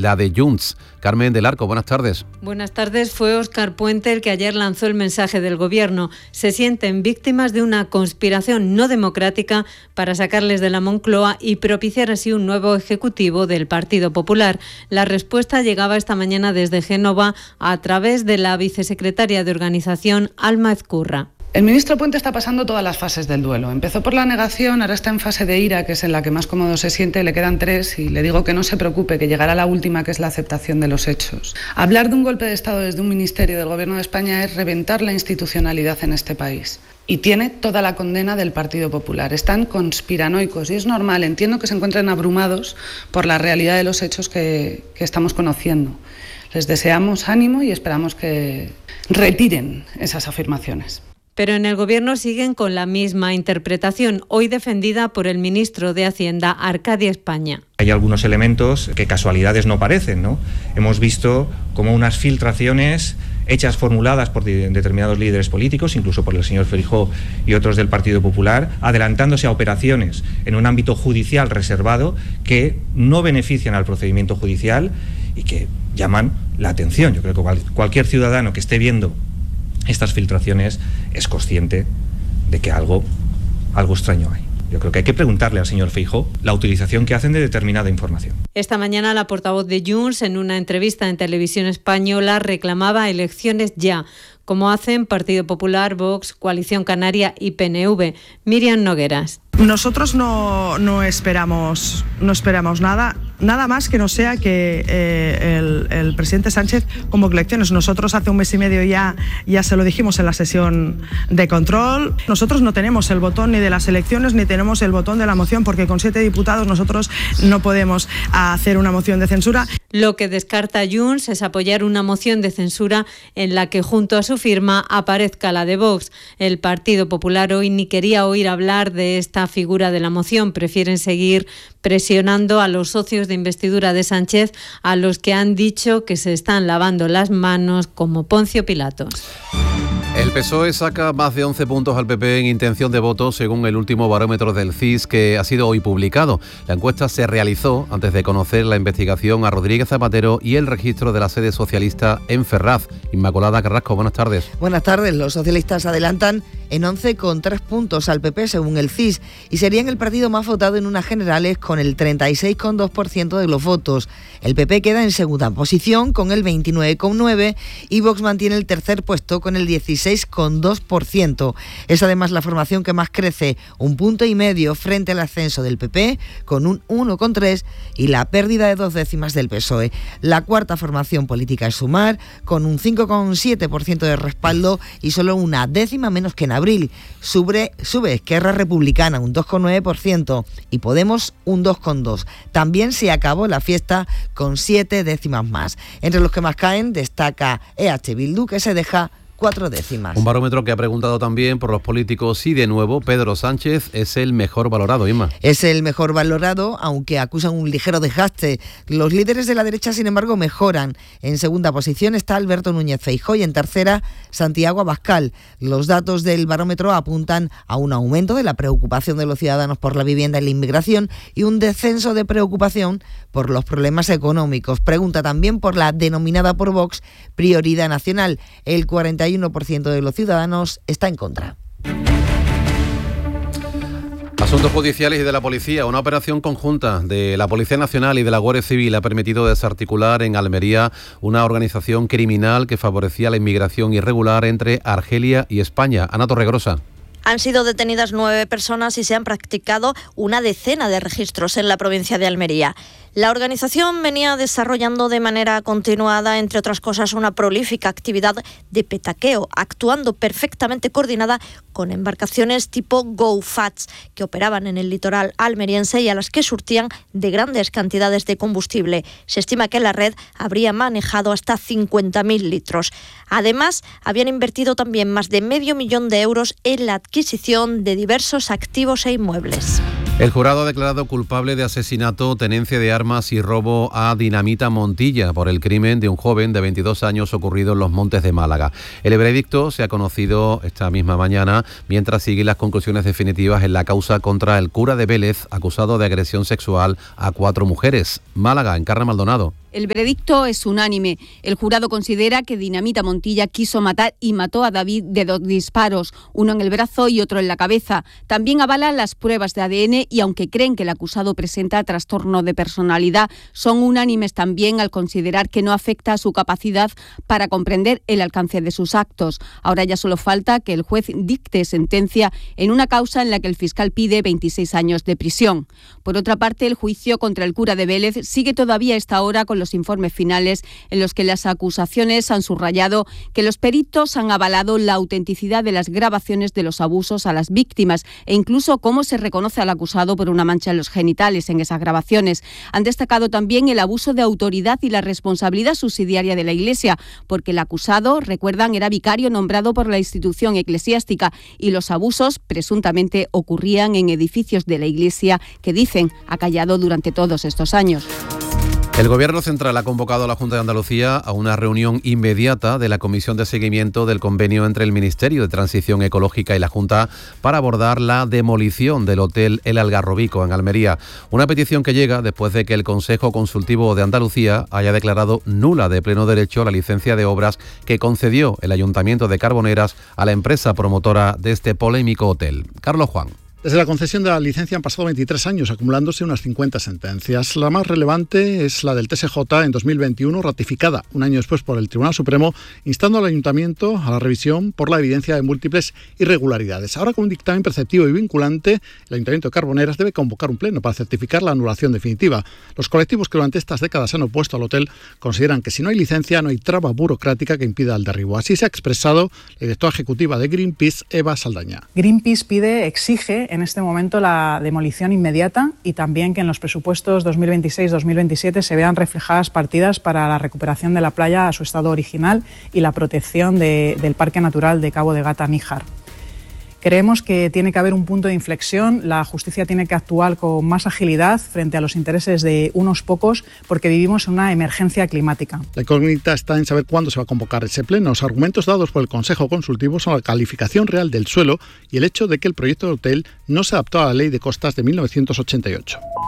la de Junts. Carmen del Arco, buenas tardes. Buenas tardes. Fue Óscar Puente el que ayer lanzó el mensaje del Gobierno. Se sienten víctimas de una conspiración no democrática para sacarles de la Moncloa y propiciar así un nuevo ejecutivo del Partido Popular. La respuesta llegaba esta mañana desde Génova a través de la vicesecretaria de Organización, Alma Ezcurra. El ministro Puente está pasando todas las fases del duelo. Empezó por la negación, ahora está en fase de ira, que es en la que más cómodo se siente, le quedan 3 y le digo que no se preocupe, que llegará la última, que es la aceptación de los hechos. Hablar de un golpe de Estado desde un ministerio del Gobierno de España es reventar la institucionalidad en este país. Y tiene toda la condena del Partido Popular. Están conspiranoicos y es normal, entiendo que se encuentren abrumados por la realidad de los hechos que estamos conociendo. Les deseamos ánimo y esperamos que retiren esas afirmaciones. Pero en el Gobierno siguen con la misma interpretación, hoy defendida por el ministro de Hacienda, Arcadio España. Hay algunos elementos que casualidades no parecen, ¿no? Hemos visto como unas filtraciones hechas, formuladas por determinados líderes políticos, incluso por el señor Feijóo y otros del Partido Popular, adelantándose a operaciones en un ámbito judicial reservado que no benefician al procedimiento judicial y que llaman la atención. Yo creo que cualquier ciudadano que esté viendo estas filtraciones es consciente de que algo extraño hay. Yo creo que hay que preguntarle al señor Feijóo la utilización que hacen de determinada información. Esta mañana la portavoz de Junts, en una entrevista en Televisión Española, reclamaba elecciones ya, como hacen Partido Popular, Vox, Coalición Canaria y PNV. Miriam Nogueras. Nosotros no esperamos nada más que no sea que el presidente Sánchez convoque elecciones. Nosotros hace un mes y medio ya se lo dijimos en la sesión de control. Nosotros no tenemos el botón ni de las elecciones ni tenemos el botón de la moción, porque con 7 diputados nosotros no podemos hacer una moción de censura. Lo que descarta Junts es apoyar una moción de censura en la que junto a su firma aparezca la de Vox. El Partido Popular hoy ni quería oír hablar de esta figura de la moción. Prefieren seguir presionando a los socios de investidura de Sánchez, a los que han dicho que se están lavando las manos como Poncio Pilatos. El PSOE saca más de 11 puntos al PP en intención de voto, según el último barómetro del CIS, que ha sido hoy publicado. La encuesta se realizó antes de conocer la investigación a Rodríguez Zapatero y el registro de la sede socialista en Ferraz. Inmaculada Carrasco, buenas tardes. Buenas tardes. Los socialistas adelantan en 11,3 puntos al PP, según el CIS, y serían el partido más votado en unas generales con el 36,2% de los votos. El PP queda en segunda posición con el 29,9% y Vox mantiene el tercer puesto con el 16,2%. Es además la formación que más crece, 1,5 puntos frente al ascenso del PP con un 1,3% y la pérdida de 2 décimas del PSOE. La cuarta formación política es Sumar, con un 5,7% de respaldo y solo 1 décima menos que en abril. Sube Esquerra Republicana, un 2,9% y Podemos, un 2,2%. También se acabó la fiesta con 7 décimas más. Entre los que más caen destaca EH Bildu, que se deja 4 décimas. Un barómetro que ha preguntado también por los políticos y de nuevo Pedro Sánchez es el mejor valorado, Inma. Es el mejor valorado, aunque acusan un ligero desgaste. Los líderes de la derecha, sin embargo, mejoran. En segunda posición está Alberto Núñez Feijóo y en tercera Santiago Abascal. Los datos del barómetro apuntan a un aumento de la preocupación de los ciudadanos por la vivienda y la inmigración y un descenso de preocupación por los problemas económicos. Pregunta también por la denominada por Vox prioridad nacional. El 41% de los ciudadanos está en contra. Asuntos judiciales y de la policía. Una operación conjunta de la Policía Nacional y de la Guardia Civil ha permitido desarticular en Almería una organización criminal que favorecía la inmigración irregular entre Argelia y España. Ana Torregrosa. Han sido detenidas 9 personas y se han practicado una decena de registros en la provincia de Almería. La organización venía desarrollando de manera continuada, entre otras cosas, una prolífica actividad de petaqueo, actuando perfectamente coordinada con embarcaciones tipo GoFats, que operaban en el litoral almeriense y a las que surtían de grandes cantidades de combustible. Se estima que la red habría manejado hasta 50.000 litros. Además, habían invertido también más de $500.000 de euros en la adquisición de diversos activos e inmuebles. El jurado ha declarado culpable de asesinato, tenencia de armas y robo a Dinamita Montilla por el crimen de un joven de 22 años ocurrido en los Montes de Málaga. El veredicto se ha conocido esta misma mañana mientras siguen las conclusiones definitivas en la causa contra el cura de Vélez, acusado de agresión sexual a 4 mujeres. Málaga, Encarna Maldonado. El veredicto es unánime. El jurado considera que Dinamita Montilla quiso matar y mató a David de 2 disparos, uno en el brazo y otro en la cabeza. También avalan las pruebas de ADN y aunque creen que el acusado presenta trastorno de personalidad, son unánimes también al considerar que no afecta a su capacidad para comprender el alcance de sus actos. Ahora ya solo falta que el juez dicte sentencia en una causa en la que el fiscal pide 26 años de prisión. Por otra parte, el juicio contra el cura de Vélez sigue todavía a esta hora con los informes finales en los que las acusaciones han subrayado que los peritos han avalado la autenticidad de las grabaciones de los abusos a las víctimas e incluso cómo se reconoce al acusado por una mancha en los genitales en esas grabaciones. Han destacado también el abuso de autoridad y la responsabilidad subsidiaria de la Iglesia, porque el acusado, recuerdan, era vicario nombrado por la institución eclesiástica y los abusos presuntamente ocurrían en edificios de la Iglesia que dicen ha callado durante todos estos años. El Gobierno Central ha convocado a la Junta de Andalucía a una reunión inmediata de la Comisión de Seguimiento del convenio entre el Ministerio de Transición Ecológica y la Junta para abordar la demolición del Hotel El Algarrobico en Almería. Una petición que llega después de que el Consejo Consultivo de Andalucía haya declarado nula de pleno derecho la licencia de obras que concedió el Ayuntamiento de Carboneras a la empresa promotora de este polémico hotel. Carlos Juan. Desde la concesión de la licencia han pasado 23 años, acumulándose unas 50 sentencias. La más relevante es la del TSJ en 2021, ratificada un año después por el Tribunal Supremo, instando al Ayuntamiento a la revisión por la evidencia de múltiples irregularidades. Ahora, con un dictamen preceptivo y vinculante, el Ayuntamiento de Carboneras debe convocar un pleno para certificar la anulación definitiva. Los colectivos que durante estas décadas se han opuesto al hotel consideran que si no hay licencia no hay traba burocrática que impida el derribo. Así se ha expresado la directora ejecutiva de Greenpeace, Eva Saldaña. Greenpeace exige en este momento la demolición inmediata y también que en los presupuestos 2026-2027 se vean reflejadas partidas para la recuperación de la playa a su estado original y la protección del Parque Natural de Cabo de Gata-Níjar. Creemos que tiene que haber un punto de inflexión, la justicia tiene que actuar con más agilidad frente a los intereses de unos pocos porque vivimos en una emergencia climática. La incógnita está en saber cuándo se va a convocar ese pleno. Los argumentos dados por el Consejo Consultivo son la calificación real del suelo y el hecho de que el proyecto de hotel no se adaptó a la Ley de Costas de 1988.